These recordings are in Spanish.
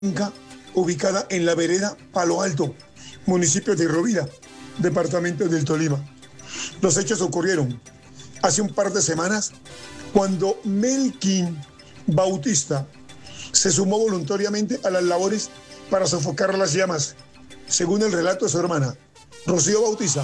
finca ubicada en la vereda Palo Alto, municipio de Rovira, departamento del Tolima. Los hechos ocurrieron hace un par de semanas cuando Melkin Bautista se sumó voluntariamente a las labores para sofocar las llamas. Según el relato de su hermana, Rocío Bautista,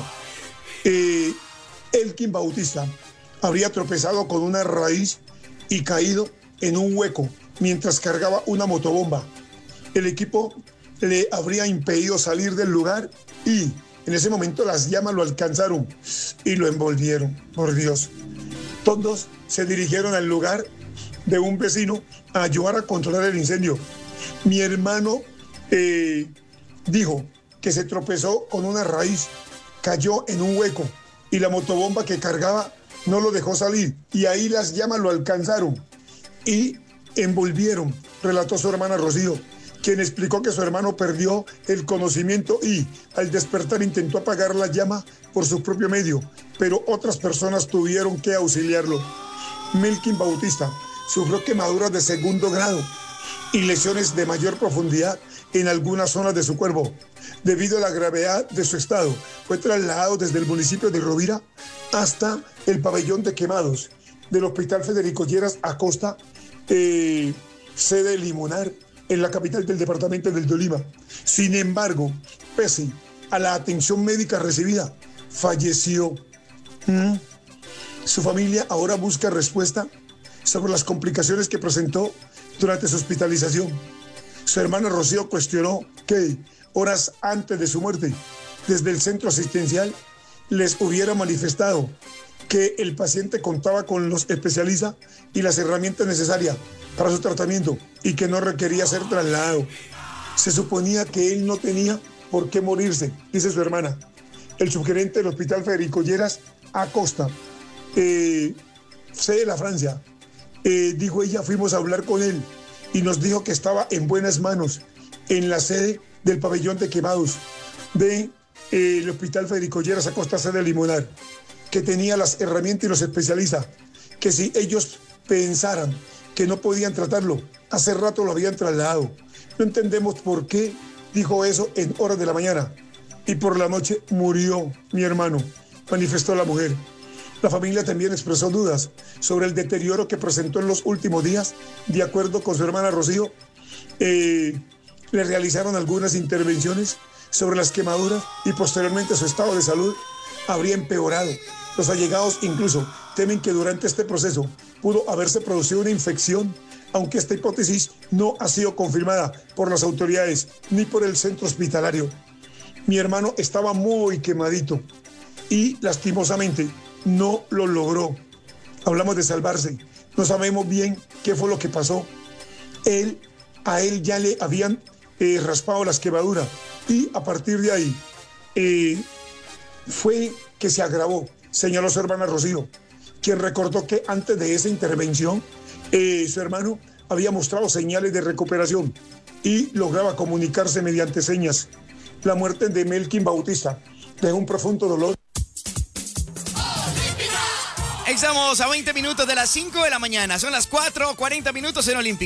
Elkin Bautista habría tropezado con una raíz y caído en un hueco mientras cargaba una motobomba. El equipo le habría impedido salir del lugar y en ese momento las llamas lo alcanzaron y lo envolvieron. Por Dios. Todos se dirigieron al lugar de un vecino a ayudar a controlar el incendio. Mi hermano dijo que se tropezó con una raíz, cayó en un hueco y la motobomba que cargaba no lo dejó salir y ahí las llamas lo alcanzaron y envolvieron, relató su hermana Rocío, quien explicó que su hermano perdió el conocimiento y al despertar intentó apagar la llama por su propio medio, pero otras personas tuvieron que auxiliarlo. Melkin Bautista sufrió quemaduras de segundo grado y lesiones de mayor profundidad en algunas zonas de su cuerpo. Debido a la gravedad de su estado, fue trasladado desde el municipio de Rovira hasta el pabellón de quemados del Hospital Federico Lleras Acosta, sede Limonar, en la capital del departamento del Tolima. Sin embargo, pese a la atención médica recibida, falleció. Su familia ahora busca respuesta sobre las complicaciones que presentó durante su hospitalización. Su hermana Rocío cuestionó que horas antes de su muerte, desde el centro asistencial, les hubiera manifestado que el paciente contaba con los especialistas y las herramientas necesarias para su tratamiento y que no requería ser trasladado. Se suponía que él no tenía por qué morirse, dice su hermana. El subgerente del Hospital Federico Lleras Acosta, sede de la Francia, dijo ella, fuimos a hablar con él y nos dijo que estaba en buenas manos en la sede del pabellón de quemados del Hospital Federico Lleras Acosta, sede Limonar, que tenía las herramientas y los especialistas, que si ellos pensaran que no podían tratarlo, hace rato lo habían trasladado. No entendemos por qué dijo eso en horas de la mañana y por la noche murió mi hermano, manifestó la mujer. La familia también expresó dudas sobre el deterioro que presentó en los últimos días. De acuerdo con su hermana Rocío, le realizaron algunas intervenciones sobre las quemaduras y posteriormente su estado de salud habría empeorado. Los allegados incluso temen que durante este proceso pudo haberse producido una infección, aunque esta hipótesis no ha sido confirmada por las autoridades ni por el centro hospitalario. Mi hermano estaba muy quemadito y lastimosamente no lo logró. Hablamos de salvarse. No sabemos bien qué fue lo que pasó. A él ya le habían raspado las quemaduras y a partir de ahí fue que se agravó, señaló su hermana Rocío, quien recordó que antes de esa intervención su hermano había mostrado señales de recuperación y lograba comunicarse mediante señas. La muerte de Melkin Bautista dejó un profundo dolor. Estamos a 20 minutos de las 5 de la mañana. Son las 4:40 en Olímpica.